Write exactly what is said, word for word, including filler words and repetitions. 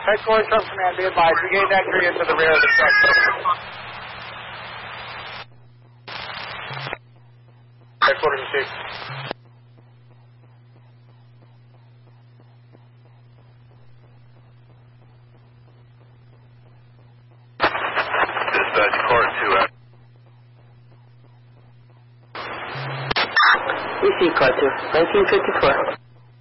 Headquarters from command, be advised. We gained entry into the rear of the structure. Headquarters, Chief. Dispatch, Court two. We see Car two, nineteen fifty-four.